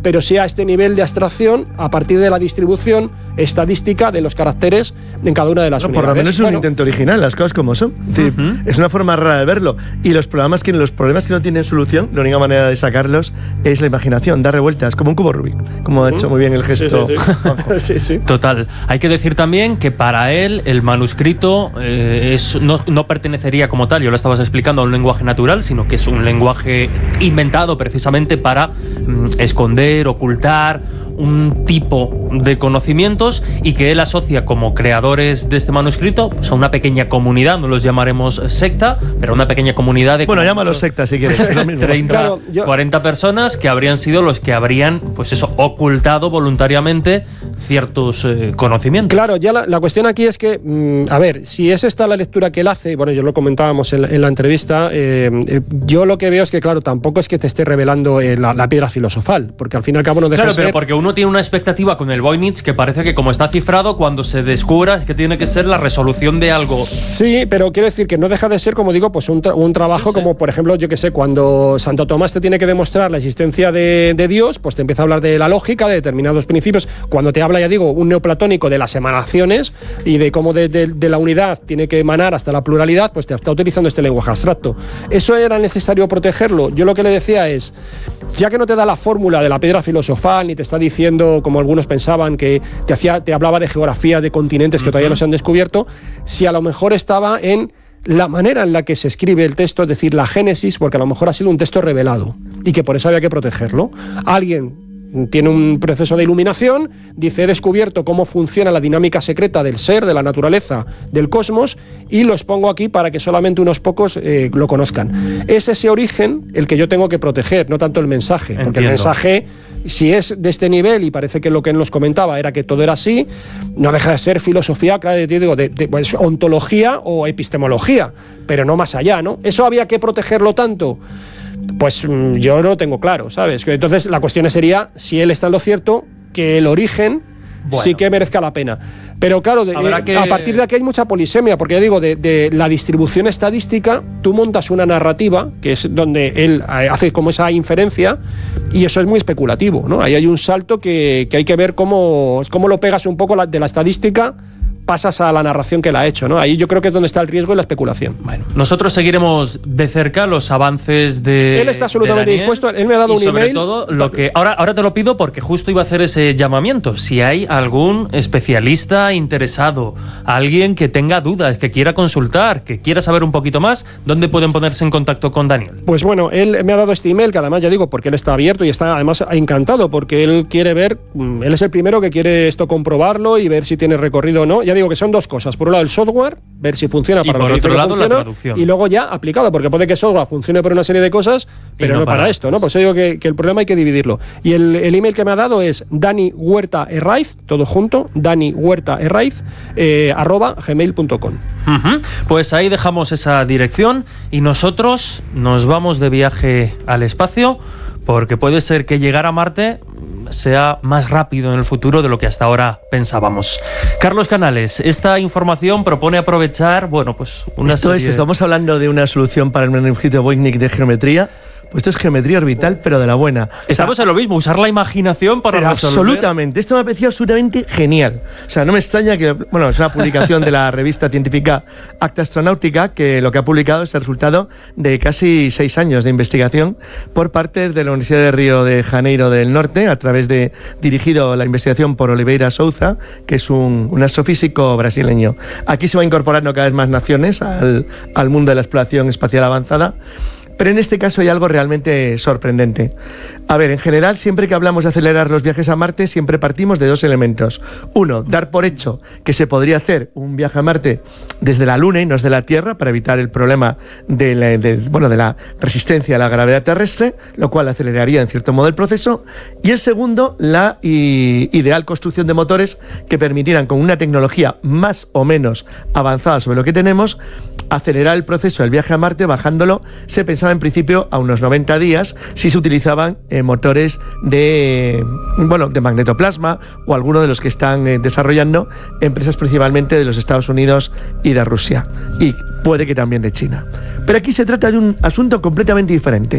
pero sí a este nivel de abstracción a partir de la distribución estadística de los caracteres en cada una de las no, unidades. Por lo menos es un bueno, intento original, las cosas como son. Uh-huh. Es una forma rara de verlo. Y los problemas que los problemas que no tienen solución, la única manera de sacarlos es la imaginación, dar revueltas, como un cubo Rubik, como ha hecho muy bien el gesto. Sí, sí, sí. sí, sí. Total. Hay que decir también que para él el manuscrito eh, es, no, no pertenecería como tal, yo lo estabas explicando, a un lenguaje natural, sino que es un lenguaje inventado precisamente para mm, esconder, ocultar un tipo de conocimientos, y que él asocia como creadores de este manuscrito pues, a una pequeña comunidad, no los llamaremos secta, pero una pequeña comunidad de... Bueno, llámalos secta si quieres. treinta, claro, yo... cuarenta personas que habrían sido los que habrían, pues eso, ocultado voluntariamente ciertos eh, conocimientos. Claro, ya la, la cuestión aquí es que, mmm, a ver, si es esta la lectura que él hace, bueno, yo lo comentábamos en, en la entrevista, eh, eh, yo lo que veo es que, claro, tampoco es que te esté revelando eh, la, la piedra filosofal, porque al fin y al cabo no deja claro, de ser... pero porque uno tiene una expectativa con el Voynich que parece que como está cifrado, cuando se descubra es que tiene que ser la resolución de algo. Sí, pero quiero decir que no deja de ser, como digo, pues un, tra un trabajo sí, sí. como, por ejemplo, yo que sé, cuando Santo Tomás te tiene que demostrar la existencia de, de Dios, pues te empieza a hablar de la lógica, de determinados principios. Cuando te habla, ya digo, un neoplatónico de las emanaciones y de cómo de, de, de la unidad tiene que emanar hasta la pluralidad, pues te está utilizando este lenguaje abstracto. ¿Eso era necesario protegerlo? Yo lo que le decía es, ya que no te da la fórmula de la piedra filosofal, ni te está diciendo, como algunos pensaban, que te, hacía, te hablaba de geografía de continentes que todavía no se han descubierto, si a lo mejor estaba en la manera en la que se escribe el texto, es decir, la génesis, porque a lo mejor ha sido un texto revelado y que por eso había que protegerlo. Alguien tiene un proceso de iluminación, dice, he descubierto cómo funciona la dinámica secreta del ser, de la naturaleza, del cosmos, y lo expongo aquí para que solamente unos pocos eh, lo conozcan. Es ese origen el que yo tengo que proteger, no tanto el mensaje. Entiendo. Porque el mensaje, si es de este nivel, y parece que lo que él nos comentaba era que todo era así, no deja de ser filosofía, claro, yo digo, de, de pues, ontología o epistemología, pero no más allá, ¿no? ¿Eso había que protegerlo tanto? Pues yo no lo tengo claro, ¿sabes? Entonces la cuestión sería, si él está en lo cierto, que el origen bueno. sí que merezca la pena. Pero claro, de, eh, que... a partir de aquí hay mucha polisemia, porque ya digo, de, de la distribución estadística, tú montas una narrativa, que es donde él hace como esa inferencia, y eso es muy especulativo, ¿no? Ahí hay un salto que, que hay que ver cómo, cómo lo pegas un poco la, de la estadística, pasas a la narración que él ha hecho, ¿no? Ahí yo creo que es donde está el riesgo y la especulación. Bueno, nosotros seguiremos de cerca los avances de Él está absolutamente Daniel, dispuesto, él me ha dado y un sobre email. todo, lo que ahora, ahora te lo pido porque justo iba a hacer ese llamamiento. Si hay algún especialista interesado, alguien que tenga dudas, que quiera consultar, que quiera saber un poquito más, ¿dónde pueden ponerse en contacto con Daniel? Pues bueno, él me ha dado este email, que además ya digo, porque él está abierto y está además encantado, porque él quiere ver, él es el primero que quiere esto comprobarlo y ver si tiene recorrido o no. Ya digo que son dos cosas. Por un lado el software, ver si funciona para lo que dice que funciona, y luego ya aplicado, porque puede que el software funcione para una serie de cosas, pero no, no para, para esto, ¿no? Pues yo digo que, que el problema hay que dividirlo. Y el, el email que me ha dado es Dani Huerta Herraiz, todo junto, Dani Huerta Herraiz, eh, arroba gmail punto com. Uh-huh. Pues ahí dejamos esa dirección y nosotros nos vamos de viaje al espacio, porque puede ser que llegar a Marte sea más rápido en el futuro de lo que hasta ahora pensábamos. Carlos Canales, esta información propone aprovechar, bueno, pues una Esto serie... es, estamos hablando de una solución para el manuscrito de Voynich de geometría. Pues esto es geometría orbital, pero de la buena. Estamos o sea, en lo mismo, usar la imaginación para pero resolver. Absolutamente. Esto me ha parecido absolutamente genial. O sea, no me extraña que... Bueno, es una publicación de la revista científica Acta Astronáutica, que lo que ha publicado es el resultado de casi seis años de investigación por parte de la Universidad de Río de Janeiro del Norte, a través de... dirigido la investigación por Oliveira Souza, que es un, un astrofísico brasileño. Aquí se va incorporando cada vez más naciones al, al mundo de la exploración espacial avanzada. Pero en este caso hay algo realmente sorprendente. A ver, en general, siempre que hablamos de acelerar los viajes a Marte, siempre partimos de dos elementos. Uno, dar por hecho que se podría hacer un viaje a Marte desde la Luna y no desde la Tierra, para evitar el problema de la, de, bueno, de la resistencia a la gravedad terrestre, lo cual aceleraría en cierto modo el proceso. Y el segundo, la i- ideal construcción de motores que permitieran, con una tecnología más o menos avanzada sobre lo que tenemos, acelerar el proceso del viaje a Marte, bajándolo, se pensaba en principio a unos noventa días, si se utilizaban eh, motores de, bueno, de magnetoplasma o alguno de los que están eh, desarrollando empresas principalmente de los Estados Unidos y de Rusia, y puede que también de China. Pero aquí se trata de un asunto completamente diferente.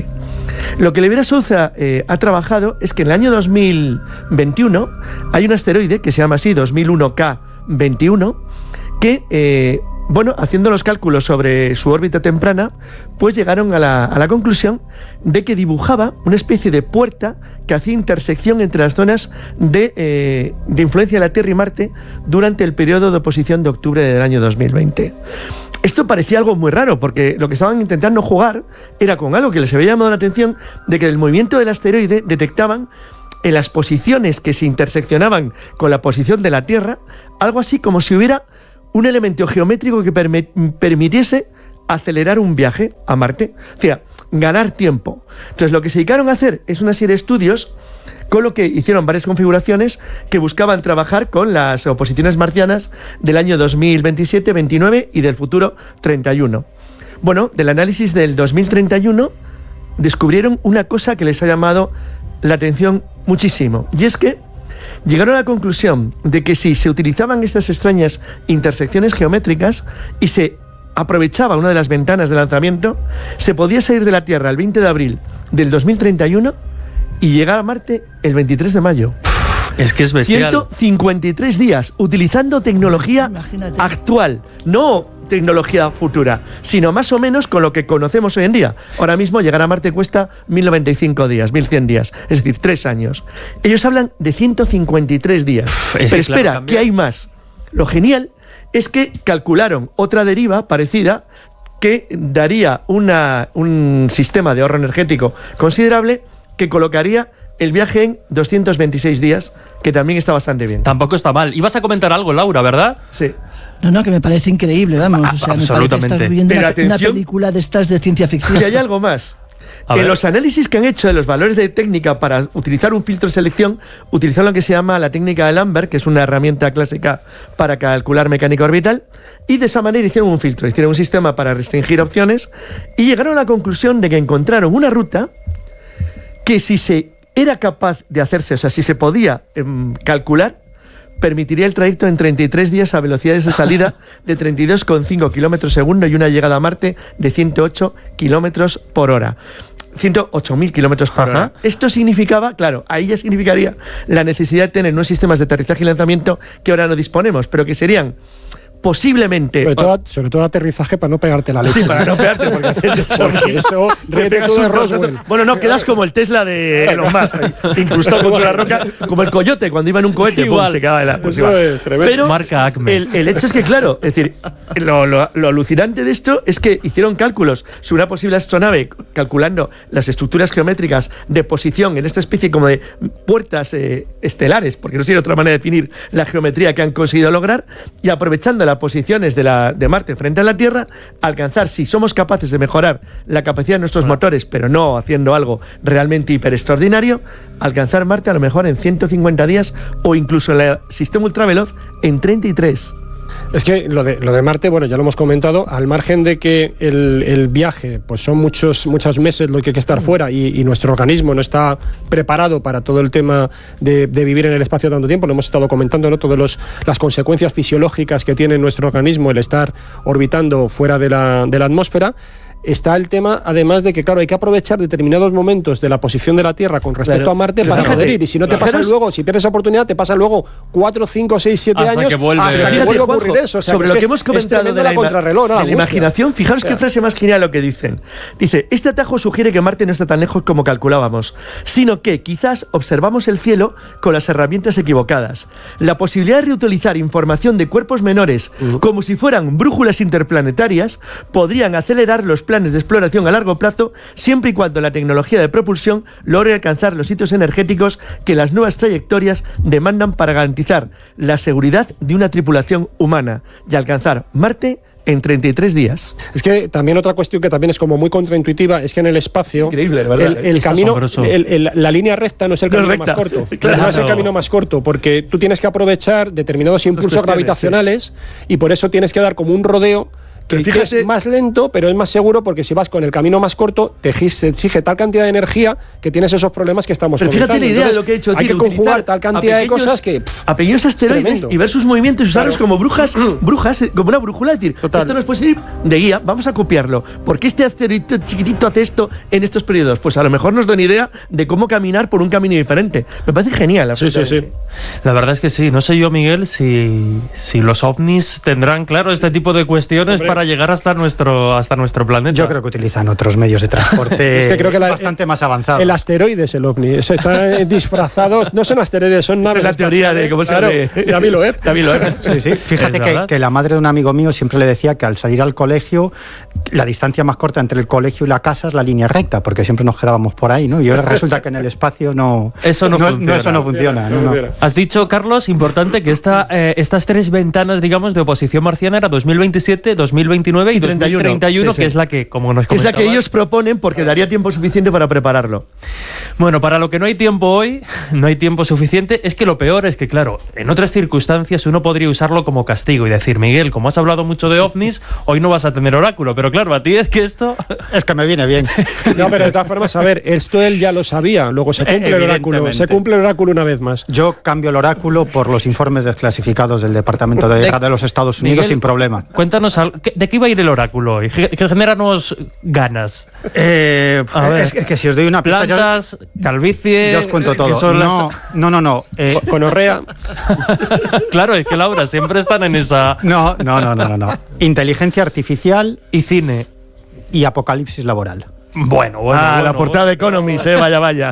Lo que Libera Souza eh, ha trabajado es que en el año dos mil veintiuno hay un asteroide que se llama así, dos mil uno K veintiuno, que, eh, bueno, haciendo los cálculos sobre su órbita temprana, pues llegaron a la, a la conclusión de que dibujaba una especie de puerta que hacía intersección entre las zonas de, eh, de influencia de la Tierra y Marte durante el periodo de oposición de octubre del año dos mil veinte. Esto parecía algo muy raro, porque lo que estaban intentando jugar era con algo que les había llamado la atención, de que el movimiento del asteroide detectaban en las posiciones que se interseccionaban con la posición de la Tierra, algo así como si hubiera un elemento geométrico que permi- permitiese acelerar un viaje a Marte, o sea, ganar tiempo. Entonces lo que se dedicaron a hacer es una serie de estudios, con lo que hicieron varias configuraciones que buscaban trabajar con las oposiciones marcianas del año dos mil veintisiete, veintinueve y del futuro treinta y uno. Bueno, del análisis del dos mil treinta y uno descubrieron una cosa que les ha llamado la atención muchísimo, y es que llegaron a la conclusión de que si se utilizaban estas extrañas intersecciones geométricas y se aprovechaba una de las ventanas de lanzamiento, se podía salir de la Tierra el veinte de abril del dos mil treinta y uno y llegar a Marte el veintitrés de mayo. Es que es bestial. ciento cincuenta y tres días utilizando tecnología Imagínate. actual, no tecnología futura, sino más o menos con lo que conocemos hoy en día. Ahora mismo llegar a Marte cuesta mil noventa y cinco días, mil cien días, es decir, tres años. Ellos hablan de ciento cincuenta y tres días. Uf, Pero claro, espera, cambias. ¿qué hay más? Lo genial es que calcularon otra deriva parecida que daría una, un sistema de ahorro energético considerable que colocaría el viaje en doscientos veintiséis días, que también está bastante bien. Tampoco está mal. Ibas a comentar algo, Laura, ¿verdad? Sí. No, no, que me parece increíble, vamos. O sea, me parece estar viendo Pero una, una atención, película de estas de ciencia ficción. Y hay algo más. A En ver. los análisis que han hecho de los valores de técnica para utilizar un filtro de selección, utilizan lo que se llama la técnica de Lambert, que es una herramienta clásica para calcular mecánica orbital, y de esa manera hicieron un filtro, hicieron un sistema para restringir opciones, y llegaron a la conclusión de que encontraron una ruta que, si se era capaz de hacerse, o sea, si se podía eh, calcular, permitiría el trayecto en treinta y tres días a velocidades de salida de treinta y dos coma cinco kilómetros segundo y una llegada a Marte de ciento ocho kilómetros por hora. ciento ocho mil kilómetros por hora. Esto significaba, claro, ahí ya significaría la necesidad de tener unos sistemas de aterrizaje y lanzamiento que ahora no disponemos, pero que serían posiblemente... Sobre todo, sobre todo aterrizaje para no pegarte la leche. Sí, para no pegarte, porque, porque eso ríete tú de Roswell. Bueno, no, quedas como el Tesla de Elon Musk, ahí, incrustado contra la roca, como el coyote cuando iba en un cohete, Igual. pum, se quedaba de la... Pues Eso iba. es tremendo. Pero Marca Acme. el, el hecho es que, claro, es decir, lo, lo, lo alucinante de esto es que hicieron cálculos sobre una posible astronave, calculando las estructuras geométricas de posición en esta especie como de puertas eh, estelares, porque no tiene otra manera de definir la geometría que han conseguido lograr, y aprovechando las posiciones de, la, de Marte frente a la Tierra, alcanzar, si somos capaces de mejorar la capacidad de nuestros motores, pero no haciendo algo realmente hiper extraordinario, alcanzar Marte a lo mejor en ciento cincuenta días o incluso en el sistema ultraveloz en treinta y tres. Es que lo de, lo de Marte, bueno, ya lo hemos comentado, al margen de que el, el viaje, pues son muchos, muchos meses lo que hay que estar fuera y, y nuestro organismo no está preparado para todo el tema de, de vivir en el espacio tanto tiempo, lo hemos estado comentando, ¿no? Todas los, las consecuencias fisiológicas que tiene nuestro organismo el estar orbitando fuera de la, de la atmósfera. Está el tema, además de que, claro, hay que aprovechar determinados momentos de la posición de la Tierra con respecto Claro, a Marte claro. para poder ir. Y si no te Fijaros- pasa luego, si pierdes esa oportunidad, te pasa luego cuatro, cinco, seis, siete Hasta años que vuelve. hasta que Fíjate, vuelve a Juanjo, ocurrir eso. O sea, sobre es lo que que es- hemos es comentado de tremenda la, la ima- contrarreloj, ¿no? de la Angustia. imaginación, fijaros qué frase más genial lo que dicen. Dice, este atajo sugiere que Marte no está tan lejos como calculábamos, sino que quizás observamos el cielo con las herramientas equivocadas. La posibilidad de reutilizar información de cuerpos menores como si fueran brújulas interplanetarias podrían acelerar los planes de exploración a largo plazo, siempre y cuando la tecnología de propulsión logre alcanzar los hitos energéticos que las nuevas trayectorias demandan para garantizar la seguridad de una tripulación humana y alcanzar Marte en treinta y tres días. Es que también otra cuestión que también es como muy contraintuitiva es que en el espacio Increíble, de verdad. el, el Es camino, asombroso. el- el- la línea recta no es el No es camino recta. más corto. Claro. No es el camino más corto porque tú tienes que aprovechar determinados impulsos cuestiones, gravitacionales y por eso tienes que dar como un rodeo que, que es más lento, pero es más seguro porque si vas con el camino más corto, te exige tal cantidad de energía que tienes esos problemas que estamos pero comentando. Fíjate la idea Entonces, de lo que he hecho. Hay decir, que conjugar tal cantidad pequeños, de cosas que... Pff, a pequeños asteroides y ver sus movimientos y usarlos claro. como brujas, brujas, como una brújula. Es decir, Total. esto nos puede servir de guía, vamos a copiarlo. ¿Por qué este asteroide chiquitito hace esto en estos periodos? Pues a lo mejor nos da una idea de cómo caminar por un camino diferente. Me parece genial. Sí, sí, sí. La verdad es que sí. No sé yo, Miguel, si, si los ovnis tendrán claro este tipo de cuestiones Hombre. para llegar hasta nuestro, hasta nuestro planeta. Yo creo que utilizan otros medios de transporte es que creo que la, bastante el, más avanzados. El asteroide es el ovni. Están disfrazados. No son asteroides, son naves. Es la teoría de cómo se claro, David Loeb. David Loeb. Sí, sí. Fíjate que, que la madre de un amigo mío siempre le decía que al salir al colegio, la distancia más corta entre el colegio y la casa es la línea recta, porque siempre nos quedábamos por ahí, ¿no? Y ahora resulta que en el espacio no. Eso no, no, funciona. no eso no funciona. No, no. Has dicho, Carlos, importante que esta, eh, estas tres ventanas, digamos, de oposición marciana era dos mil veintisiete, dos mil veintinueve y dos mil treinta y uno, sí, sí. que es la que, como nos comentabas, es la que ellos proponen porque daría tiempo suficiente para prepararlo. Bueno, para lo que no hay tiempo hoy, no hay tiempo suficiente, es que lo peor es que, claro, en otras circunstancias uno podría usarlo como castigo y decir, Miguel, como has hablado mucho de ovnis, hoy no vas a tener oráculo, pero claro, a ti es que esto... Es que me viene bien. No, pero de todas formas, a ver, esto él ya lo sabía, luego se cumple el oráculo, se cumple el oráculo una vez más. Yo cambio el oráculo por los informes desclasificados del Departamento de Guerra de, de los Estados Unidos Miguel, sin problema. Cuéntanos, ¿de qué iba a ir el oráculo hoy? Que genéranos ganas. Eh, a ver, es, que, es que si os doy una pista... Plantas, yo, calvicie... Yo os cuento todo. No, las... no, no, no. Eh, Conorrea. Claro, es que Laura, siempre están en esa... No, no, no, no, no, no. Inteligencia artificial... Y cine. Y apocalipsis laboral. Bueno, bueno. Ah, bueno, la portada bueno. de Economist, eh, vaya, vaya.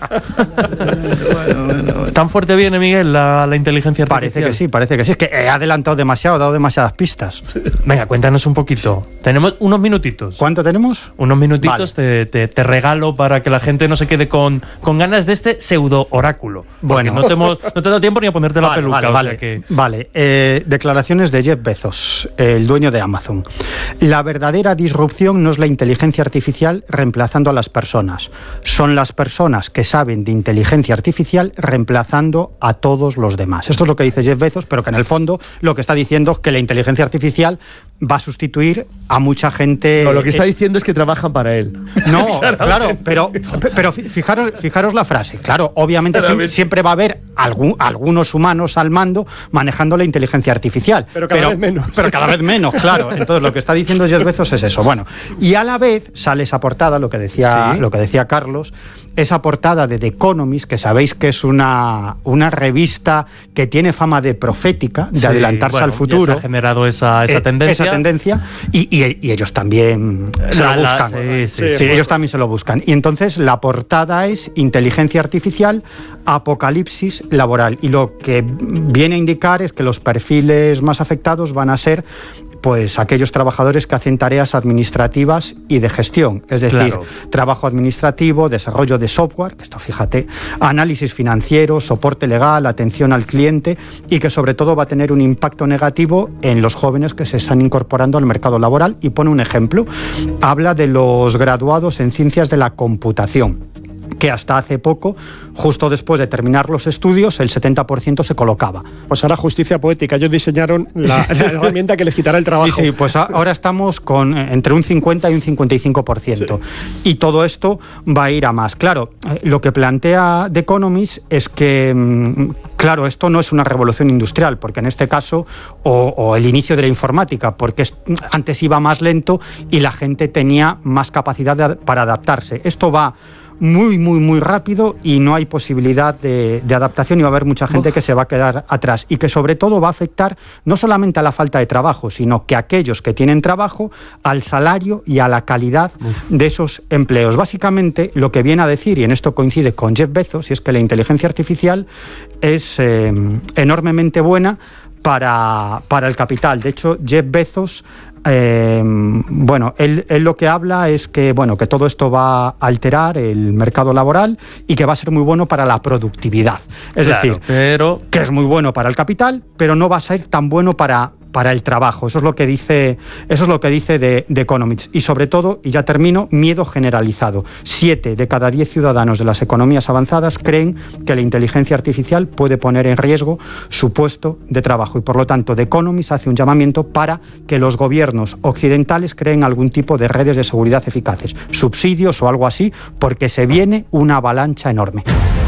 bueno, bueno, bueno. ¿Tan fuerte viene, Miguel, la, la inteligencia artificial? Parece que sí, parece que sí. Es que he adelantado demasiado, he dado demasiadas pistas. Venga, cuéntanos un poquito. Tenemos unos minutitos. ¿Cuánto tenemos? Unos minutitos, vale. te, te, te regalo para que la gente no se quede con, con ganas de este pseudo oráculo. Bueno. No te, hemos, no te he dado tiempo ni a ponerte vale, la peluca. Vale, o vale. Sea que... vale. Eh, declaraciones de Jeff Bezos, el dueño de Amazon. La verdadera disrupción no es la inteligencia artificial reemplazando a las personas. Son las personas que saben de inteligencia artificial reemplazando a todos los demás. Esto es lo que dice Jeff Bezos, pero que en el fondo lo que está diciendo es que la inteligencia artificial va a sustituir a mucha gente... No, lo que está diciendo es que trabajan para él. No, claro, pero, pero fijaros, fijaros la frase. Claro, obviamente siempre, siempre va a haber algún, algunos humanos al mando manejando la inteligencia artificial. Pero cada pero, vez menos. Pero cada vez menos, claro. Entonces lo que está diciendo Jeff Bezos es eso. Bueno, y a la vez sale esa portada, lo que decía, ¿sí? lo que decía Carlos, esa portada de The Economist, que sabéis que es una, una revista que tiene fama de profética, de sí, adelantarse bueno, al futuro. Ya se ha generado esa, esa eh, tendencia. Esa tendencia y, y, y ellos también se la, lo buscan. La, sí, sí, sí, sí, ellos también se lo buscan. Y entonces la portada es inteligencia artificial, apocalipsis laboral. Y lo que viene a indicar es que los perfiles más afectados van a ser pues aquellos trabajadores que hacen tareas administrativas y de gestión, es decir, claro. trabajo administrativo, desarrollo de software, que esto fíjate, análisis financiero, soporte legal, atención al cliente y que sobre todo va a tener un impacto negativo en los jóvenes que se están incorporando al mercado laboral. Y pone un ejemplo, habla de los graduados en ciencias de la computación, que hasta hace poco, justo después de terminar los estudios, el setenta por ciento se colocaba. Pues ahora justicia poética, ellos diseñaron la, la herramienta que les quitará el trabajo. Sí, sí, pues ahora estamos con entre un cincuenta y un cincuenta y cinco por ciento. Sí. Y todo esto va a ir a más. Claro, lo que plantea The Economist es que, claro, esto no es una revolución industrial, porque en este caso, o, o el inicio de la informática, porque es, antes iba más lento y la gente tenía más capacidad de, para adaptarse. Esto va muy, muy, muy rápido y no hay posibilidad de, de adaptación y va a haber mucha gente Uf. que se va a quedar atrás y que sobre todo va a afectar no solamente a la falta de trabajo, sino que aquellos que tienen trabajo, al salario y a la calidad Uf. de esos empleos. Básicamente lo que viene a decir, y en esto coincide con Jeff Bezos, y es que la inteligencia artificial es eh, enormemente buena para, para el capital. De hecho, Jeff Bezos Eh, bueno, él, él lo que habla es que, bueno, que todo esto va a alterar el mercado laboral y que va a ser muy bueno para la productividad. Es claro, decir, pero... que es muy bueno para el capital, pero no va a ser tan bueno para, para el trabajo. Eso es lo que dice, eso es lo que dice de, de Economics. Y sobre todo, y ya termino, miedo generalizado. Siete de cada diez ciudadanos de las economías avanzadas creen que la inteligencia artificial puede poner en riesgo su puesto de trabajo. Y por lo tanto, The Economist hace un llamamiento para que los gobiernos occidentales creen algún tipo de redes de seguridad eficaces, subsidios o algo así, porque se viene una avalancha enorme.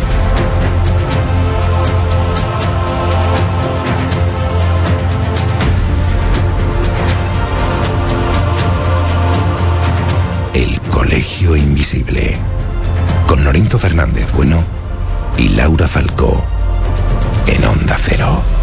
El Colegio Invisible, con Lorenzo Fernández Bueno y Laura Falcó, en Onda Cero.